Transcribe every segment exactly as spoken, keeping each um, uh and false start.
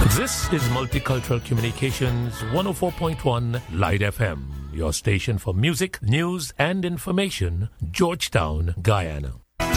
This is Multicultural Communications one oh four point one Light F M, your station for music, news, and information, Georgetown, Guyana.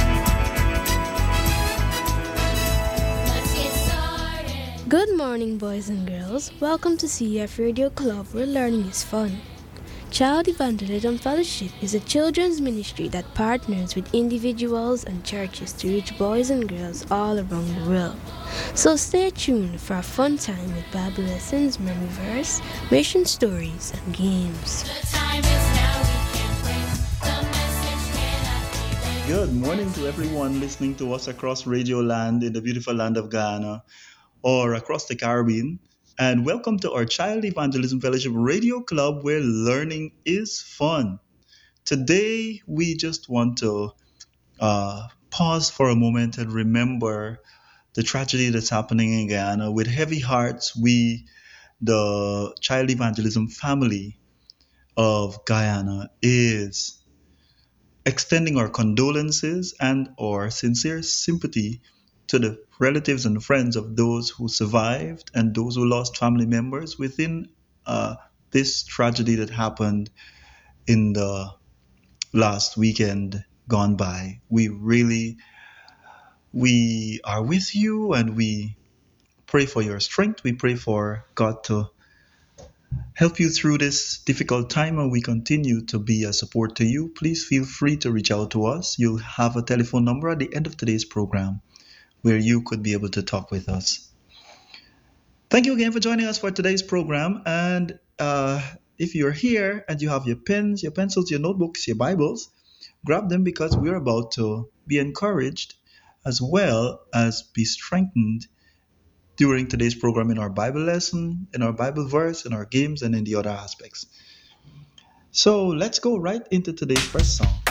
Good morning, boys and girls. Welcome to C F Radio Club, where learning is fun. Child Evangelism Fellowship is a children's ministry that partners with individuals and churches to reach boys and girls all around the world. So stay tuned for a fun time with Bible lessons, memory verse, mission stories, and games. The time is now, we can't wait. The message cannot be late. Good morning to everyone listening to us across Radio Land in the beautiful land of Ghana or across the Caribbean. And welcome to our Child Evangelism Fellowship Radio Club, where learning is fun. Today, we just want to uh, pause for a moment and remember the tragedy that's happening in Guyana. With heavy hearts, we, the Child Evangelism family of Guyana, is extending our condolences and our sincere sympathy to the relatives and friends of those who survived and those who lost family members within uh, this tragedy that happened in the last weekend gone by. We really, we are with you, and we pray for your strength. We pray for God to help you through this difficult time, and we continue to be a support to you. Please feel free to reach out to us. You'll have a telephone number at the end of today's program where you could be able to talk with us. Thank you again for joining us for today's program. And uh, if you're here and you have your pens, your pencils, your notebooks, your Bibles, grab them, because we're about to be encouraged as well as be strengthened during today's program in our Bible lesson, in our Bible verse, in our games, and in the other aspects. So let's go right into today's first song.